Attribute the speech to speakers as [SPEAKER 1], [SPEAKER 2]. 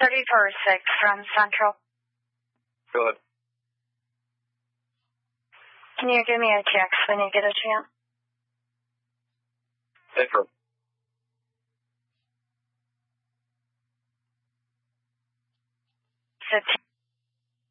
[SPEAKER 1] 34-6 from Central.
[SPEAKER 2] Go ahead.
[SPEAKER 1] Can you give me a text when you get a chance?
[SPEAKER 2] Central.
[SPEAKER 1] 15.